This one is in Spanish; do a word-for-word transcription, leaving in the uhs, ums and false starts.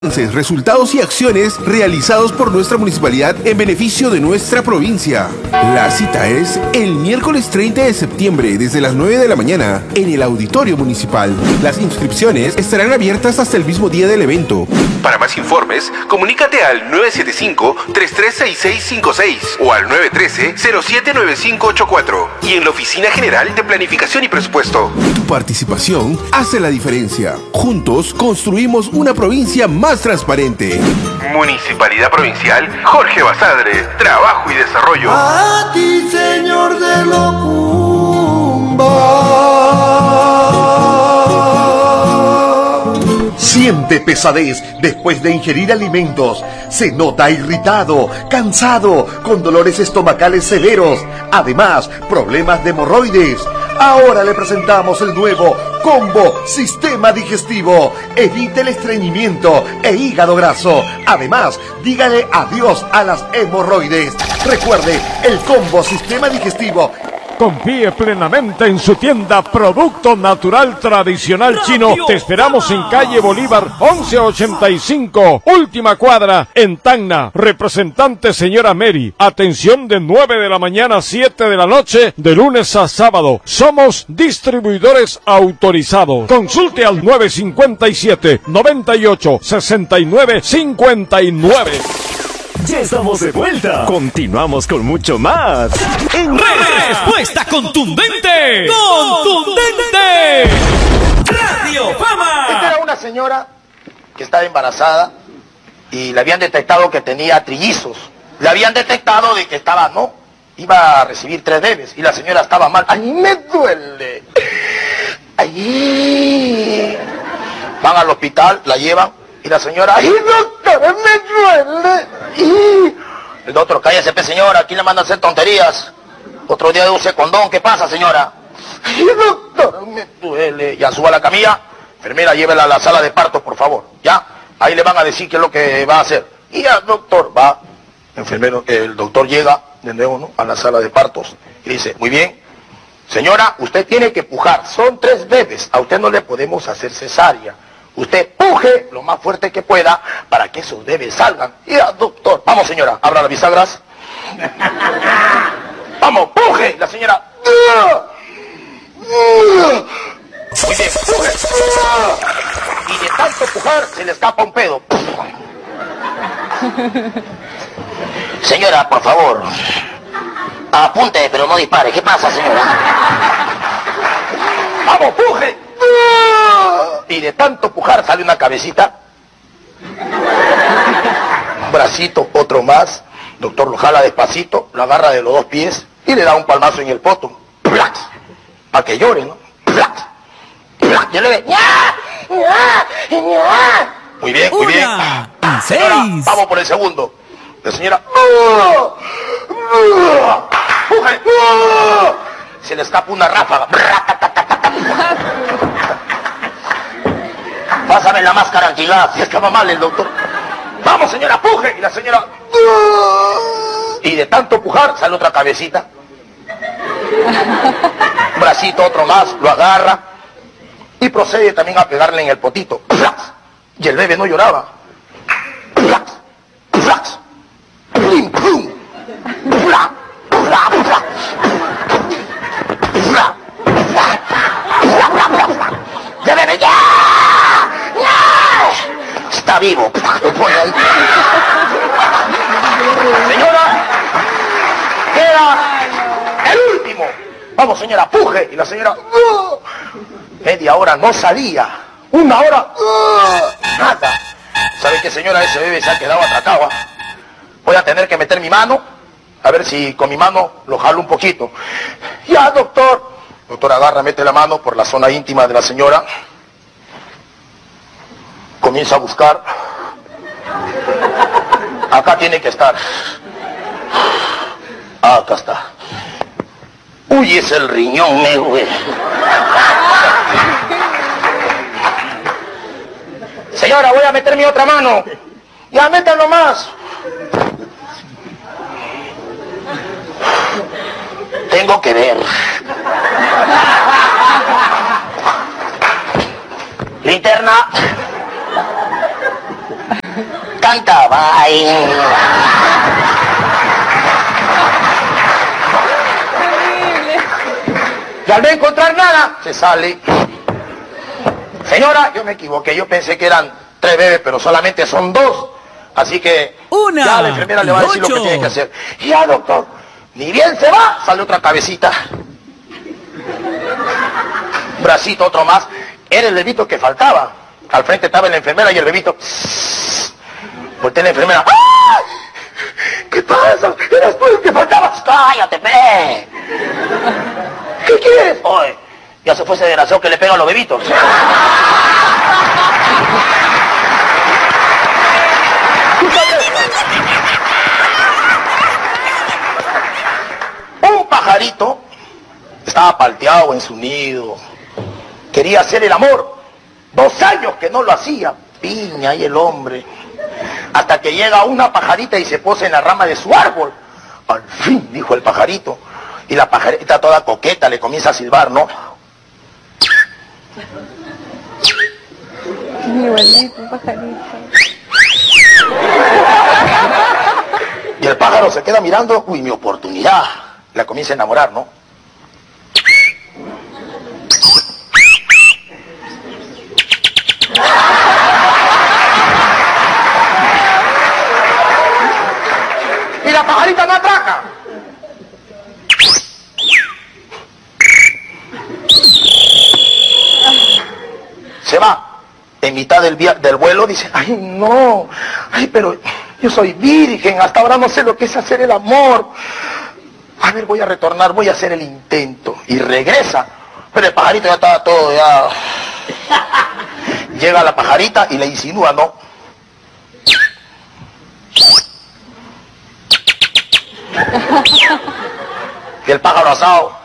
Resultados y acciones realizados por nuestra municipalidad en beneficio de nuestra provincia. La cita es el miércoles treinta de septiembre desde las nueve de la mañana en el Auditorio Municipal. Las inscripciones estarán abiertas hasta el mismo día del evento. Para más informes, comunícate al nueve siete cinco, tres tres seis seis cinco seis o al nueve uno tres, cero siete nueve cinco ocho cuatro y en la Oficina General de Planificación y Presupuesto. Tu participación hace la diferencia. Juntos construimos una provincia más transparente. Municipalidad Provincial Jorge Basadre, Trabajo y Desarrollo. A ti, Señor de Locumba. Siente pesadez después de ingerir alimentos. Se nota irritado, cansado, con dolores estomacales severos. Además, problemas de hemorroides. Ahora le presentamos el nuevo Combo Sistema Digestivo. Evite el estreñimiento e hígado graso. Además, dígale adiós a las hemorroides. Recuerde, el Combo Sistema Digestivo. Confíe plenamente en su tienda Producto Natural Tradicional Chino. Te esperamos en calle Bolívar once ochenta y cinco, última cuadra, en Tacna. Representante señora Mary. Atención de nueve de la mañana a siete de la noche, de lunes a sábado. Somos distribuidores autorizados. Consulte al nueve cinco siete, noventa y ocho, sesenta y nueve cincuenta y nueve. Ya estamos de vuelta. Continuamos con mucho más. En Respuesta contundente. Contundente. Radio Fama. Esta era una señora que estaba embarazada y le habían detectado que tenía trillizos. Le habían detectado de que estaba, no, iba a recibir tres bebés y la señora estaba mal. ¡Ay, me duele! ¡Ay! Van al hospital, la llevan. Y la señora, ¡ay, doctor, me duele! ¡Y! El doctor, cállese, pe, señora, aquí le manda a hacer tonterías. Otro día use condón, ¿qué pasa, señora? ¡Ay, doctor, me duele! Ya suba a la camilla, enfermera, llévela a la sala de parto, por favor, ¿ya? Ahí le van a decir qué es lo que va a hacer. Y ya, doctor, va, enfermero, el doctor llega de nuevo, ¿no?, a la sala de partos y dice, muy bien, señora, usted tiene que pujar, son tres bebés, a usted no le podemos hacer cesárea. Usted puje lo más fuerte que pueda para que esos bebés salgan. Y ya, doctor, vamos, señora, abra las bisagras. Vamos, puje. La señora. Muy bien, puje. Y de tanto pujar se le escapa un pedo. Señora, por favor, apunte, pero no dispare. ¿Qué pasa, señora? Vamos, puje. Y de tanto pujar sale una cabecita, un bracito, otro más. Doctor lo jala despacito, lo agarra de los dos pies y le da un palmazo en el poto. Para que llore, ¿no? Ya le ve. Muy bien, muy bien. Señora, vamos por el segundo. La señora. ¡Puje! Se le escapa una ráfaga. Pásame la máscara antigas, si estaba mal el doctor. Vamos, señora, puje. Y la señora. Y de tanto pujar sale otra cabecita. Un bracito, otro más, lo agarra. Y procede también a pegarle en el potito. Y el bebé no lloraba. ¡Ya, bebé, ya! Está vivo. Señora, queda el último. Vamos, señora, puje. Y la señora, uh, media hora no salía. Una hora, uh, nada. ¿Sabe qué, señora? Ese bebé se ha quedado atracado. Voy a tener que meter mi mano, a ver si con mi mano lo jalo un poquito. Ya, doctor. Doctor agarra, mete la mano por la zona íntima de la señora. Comienza a buscar. Acá tiene que estar. Ah, acá está. Uy, es el riñón, me güey. Señora, voy a meter mi otra mano. Ya, métanlo más. Tengo que ver. Linterna. Cantaba. Ay. Y al no encontrar nada, se sale. Señora, yo me equivoqué, yo pensé que eran tres bebés, pero solamente son dos. Así que Una, ya la enfermera le va a decir ocho. lo que tiene que hacer. Ya, doctor, ni bien se va, sale otra cabecita. Un bracito, otro más. Era el bebito que faltaba. Al frente estaba la enfermera y el bebito. Voltea la enfermera. ¡Ah! ¿Qué pasa? Eras tú el que faltabas. Cállate, pe. ¿Qué quieres? Oye, ya se fue ese desgraciado que le pega a los bebitos. Un pajarito estaba palteado en su nido. Quería hacer el amor. Dos años que no lo hacía. Piña y el hombre. Hasta que llega una pajarita y se posa en la rama de su árbol. Al fin, dijo el pajarito. Y la pajarita toda coqueta le comienza a silbar, ¿no? Igualito, pajarito. Y el pájaro se queda mirando. Uy, mi oportunidad. La comienza a enamorar, ¿no? Y la pajarita no atraca. Se va. En mitad del, via del vuelo dice, ay no, ay pero yo soy virgen, hasta ahora no sé lo que es hacer el amor. A ver, voy a retornar, voy a hacer el intento. Y regresa. Pero el pajarito ya estaba todo, ya... Llega la pajarita y le insinúa, ¿no? Y el pájaro asado